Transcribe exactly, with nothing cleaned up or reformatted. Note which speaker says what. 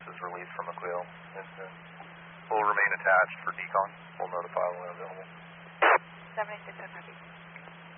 Speaker 1: is released from McLeod. And then we'll remain attached for decon. We'll notify when available.
Speaker 2: seventy-six, I'm happy.